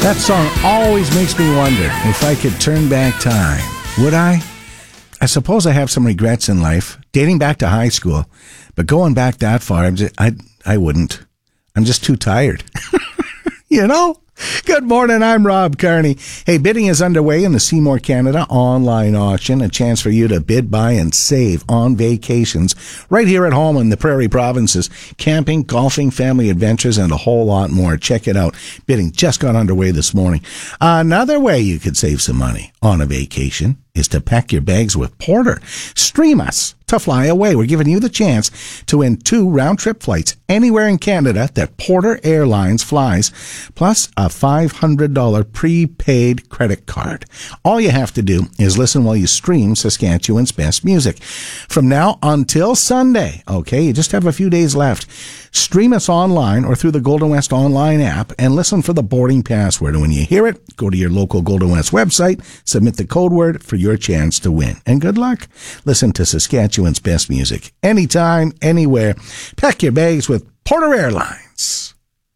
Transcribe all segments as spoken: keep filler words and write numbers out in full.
That song always makes me wonder if I could turn back time. Would I? I suppose I have some regrets in life, dating back to high school, but going back that far, I'm just, I, I wouldn't. I'm just too tired. You know? Good morning, I'm Rob Carney. Hey, bidding is underway in the Seymour Canada online auction. A chance for you to bid, buy, and save on vacations right here at home in the Prairie Provinces. Camping, golfing, family adventures, and a whole lot more. Check it out. Bidding just got underway this morning. Another way you could save some money on a vacation is to pack your bags with Porter. Stream us to fly away. We're giving you the chance to win two round-trip flights anywhere in Canada that Porter Airlines flies, plus a five hundred dollars prepaid credit card. All you have to do is listen while you stream Saskatchewan's best music. From now until Sunday, okay, you just have a few days left. Stream us online or through the Golden West online app and listen for the boarding password. And when you hear it, go to your local Golden West website, submit the code word for your chance to win. And good luck. Listen to Saskatchewan's best music anytime, anywhere. Pack your bags with Porter Airlines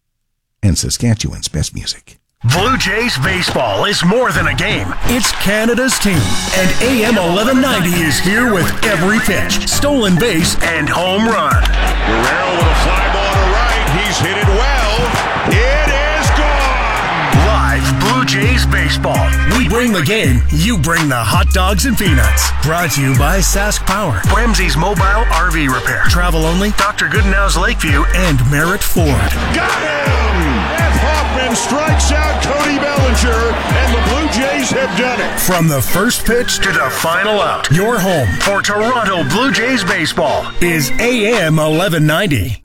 and Saskatchewan's best music. Blue Jays baseball is more than a game. It's Canada's team. And A M eleven ninety is here with every pitch, stolen base, and home run. Guerrero with a fly ball to right. He's hit it well. It is gone. Live Blue Jays baseball. We bring the game. You bring the hot dogs and peanuts. Brought to you by Sask Power, Bremsey's Mobile R V Repair, Travel Only, Doctor Goodenow's Lakeview, and Merritt Ford. Got him! F. Hoffman strikes out Cody Bellinger, and the Blue Jays have done it. From the first pitch to the final out, your home for Toronto Blue Jays baseball is A M eleven ninety.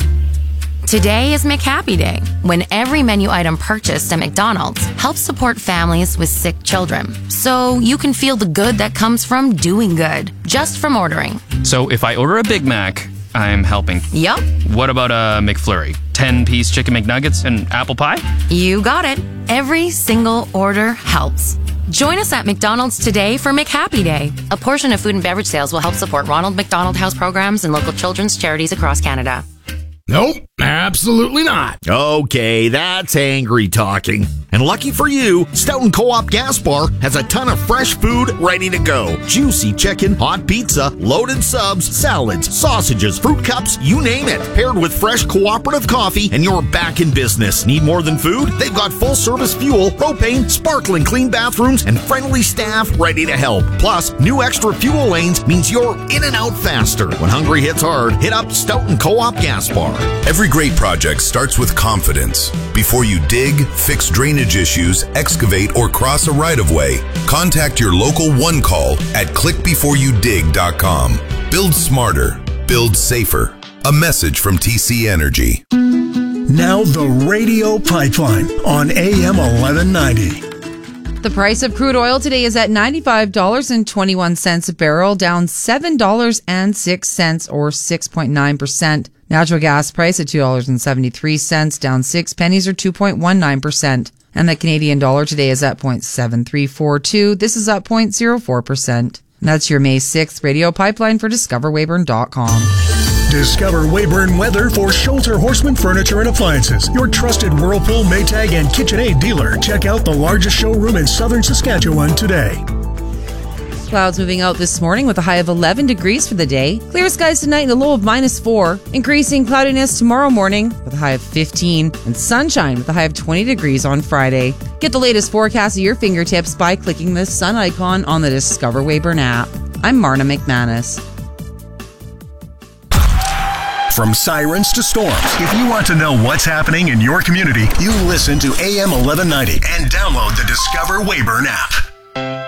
Today is McHappy Day, when every menu item purchased at McDonald's helps support families with sick children. So you can feel the good that comes from doing good, just from ordering. So if I order a Big Mac, I'm helping. Yup. What about a McFlurry? ten-piece chicken McNuggets and apple pie? You got it. Every single order helps. Join us at McDonald's today for McHappy Day. A portion of food and beverage sales will help support Ronald McDonald House programs and local children's charities across Canada. Nope, absolutely not. Okay, that's angry talking. And lucky for you, Stoughton Co-op Gas Bar has a ton of fresh food ready to go. Juicy chicken, hot pizza, loaded subs, salads, sausages, fruit cups, you name it. Paired with fresh cooperative coffee and you're back in business. Need more than food? They've got full-service fuel, propane, sparkling clean bathrooms, and friendly staff ready to help. Plus, new extra fuel lanes means you're in and out faster. When hungry hits hard, hit up Stoughton Co-op Gas Bar. Every great project starts with confidence. Before you dig, fix drainage issues, excavate, or cross a right-of-way, contact your local One Call at click before you dig dot com. Build smarter. Build safer. A message from T C Energy. Now the Radio Pipeline on A M eleven ninety. The price of crude oil today is at ninety-five dollars and twenty-one cents a barrel, down seven dollars and six cents or six point nine percent. Natural gas price at two dollars and seventy-three cents, down six pennies or two point one nine percent. And the Canadian dollar today is at zero point seven three four two. This is up zero point zero four percent. And that's your May sixth Radio Pipeline for discover weyburn dot com. Discover Weyburn Weather for Sholter Horseman Furniture and Appliances, your trusted Whirlpool, Maytag, and KitchenAid dealer. Check out the largest showroom in southern Saskatchewan today. Clouds moving out this morning with a high of eleven degrees for the day. Clear skies tonight and a low of minus four. Increasing cloudiness tomorrow morning with a high of fifteen. And sunshine with a high of twenty degrees on Friday. Get the latest forecast at your fingertips by clicking the sun icon on the Discover Weyburn app. I'm Marna McManus. From sirens to storms, if you want to know what's happening in your community, you listen to A M eleven ninety and download the Discover Weyburn app.